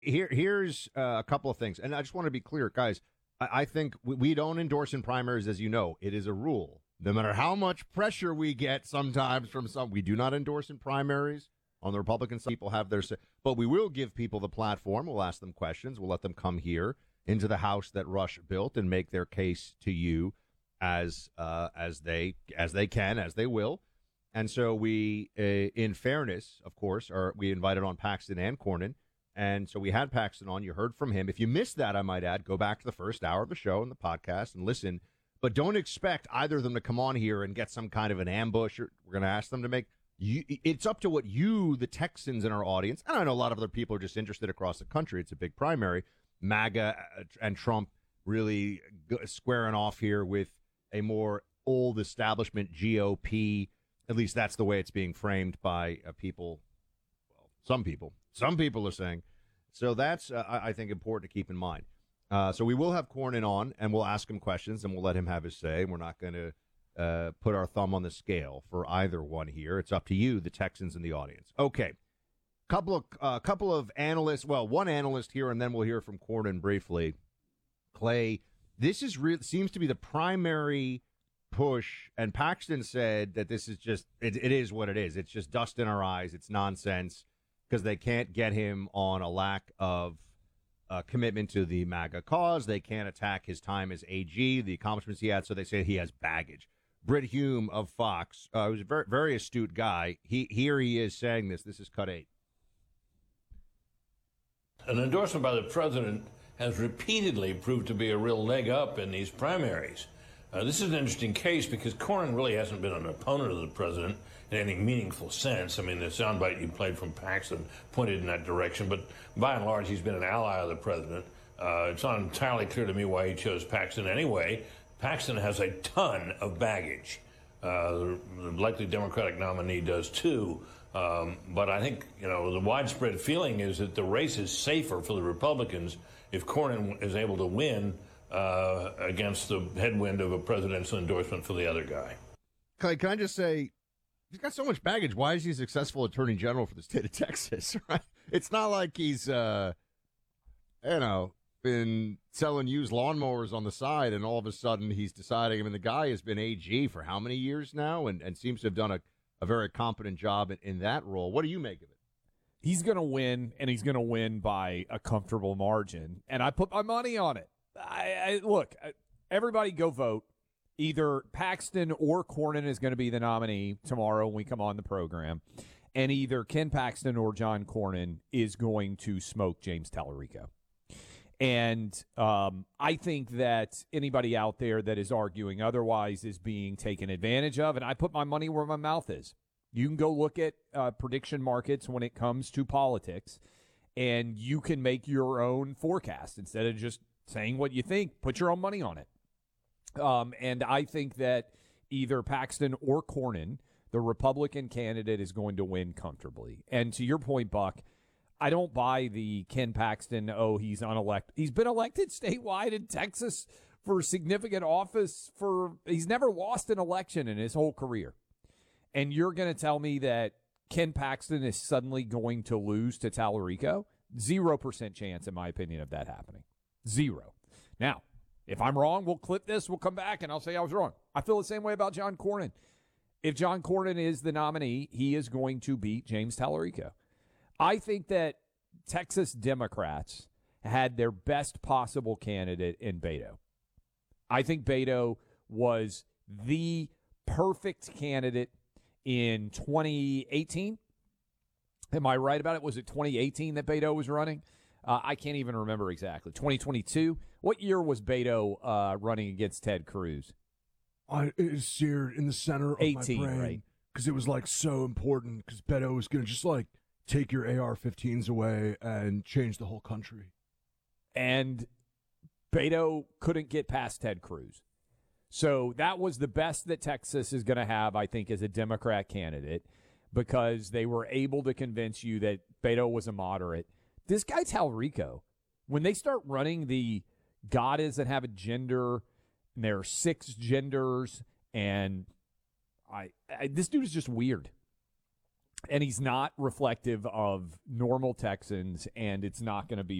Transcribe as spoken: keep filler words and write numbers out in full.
here here's uh, a couple of things, and I just want to be clear, guys. I, I think we, we don't endorse in primaries, as you know. It is a rule. No matter how much pressure we get sometimes from some, we do not endorse in primaries. On the Republican side, people have their say, but we will give people the platform. We'll ask them questions. We'll let them come here into the house that Rush built and make their case to you as uh, as they as they can, as they will. And so we, uh, in fairness, of course, are we invited on Paxton and Cornyn. And so we had Paxton on. You heard from him. If you missed that, I might add, go back to the first hour of the show and the podcast and listen. But don't expect either of them to come on here and get some kind of an ambush. Or we're going to ask them to make you. It's up to what you, the Texans in our audience, and I know a lot of other people are just interested across the country. It's a big primary. MAGA and Trump really squaring off here with a more old establishment G O P. At least that's the way it's being framed by uh, people. Well, some people. Some people are saying. So that's, uh, I I think, important to keep in mind. Uh, so we will have Cornyn on, and we'll ask him questions, and we'll let him have his say. We're not going to uh, put our thumb on the scale for either one here. It's up to you, the Texans in the audience. Okay. Couple of uh, couple of analysts. Well, one analyst here, and then we'll hear from Cornyn briefly. Clay, this is re- seems to be the primary push, and Paxton said that this is just it, it is what it is. It's just dust in our eyes. It's nonsense because they can't get him on a lack of uh, commitment to the MAGA cause. They can't attack his time as A G, the accomplishments he had. So they say he has baggage. Britt Hume of Fox, uh, who's a very very astute guy. He here he is saying this. This is cut eight. An endorsement by the president has repeatedly proved to be a real leg up in these primaries. Uh, this is an interesting case because Cornyn really hasn't been an opponent of the president in any meaningful sense. I mean, the soundbite you played from Paxton pointed in that direction, but by and large, he's been an ally of the president. Uh, it's not entirely clear to me why he chose Paxton anyway. Paxton has a ton of baggage. Uh, the, the likely Democratic nominee does too. Um, but I think, you know, the widespread feeling is that the race is safer for the Republicans if Cornyn is able to win uh, against the headwind of a presidential endorsement for the other guy. Clay, can I just say, he's got so much baggage. Why is he a successful attorney general for the state of Texas? Right? It's not like he's, uh, you know, been selling used lawnmowers on the side and all of a sudden he's deciding, I mean, the guy has been A G for how many years now and, and seems to have done a a very competent job in, in that role. What do you make of it? He's going to win, and he's going to win by a comfortable margin, and I put my money on it. I, I Look, everybody go vote. Either Paxton or Cornyn is going to be the nominee tomorrow when we come on the program, and either Ken Paxton or John Cornyn is going to smoke James Tallarico. And um, I think that anybody out there that is arguing otherwise is being taken advantage of, and I put my money where my mouth is. You can go look at uh, prediction markets when it comes to politics, and you can make your own forecast instead of just saying what you think. Put your own money on it. Um, and I think that either Paxton or Cornyn, the Republican candidate, is going to win comfortably. And to your point, Buck, I don't buy the Ken Paxton, oh, he's unelected. He's been elected statewide in Texas for significant office for, he's never lost an election in his whole career. And you're going to tell me that Ken Paxton is suddenly going to lose to Tallarico? Zero percent chance, in my opinion, of that happening. Zero. Now, if I'm wrong, we'll clip this, we'll come back, and I'll say I was wrong. I feel the same way about John Cornyn. If John Cornyn is the nominee, he is going to beat James Tallarico. I think that Texas Democrats had their best possible candidate in Beto. I think Beto was the perfect candidate in twenty eighteen. Am I right about it? Was it twenty eighteen that Beto was running? Uh, I can't even remember exactly. twenty twenty-two? What year was Beto uh, running against Ted Cruz? I, it was seared in the center of eighteen, my brain. Right? Because it was, like, so important. Because Beto was going to just, like, take your A R fifteens away and change the whole country. And Beto couldn't get past Ted Cruz. So that was the best that Texas is going to have, I think, as a Democrat candidate, because they were able to convince you that Beto was a moderate. This guy Tallarico, when they start running the God doesn't have a gender, and there are six genders, and I, I this dude is just weird. and he's not reflective of normal Texans, and it's not going to be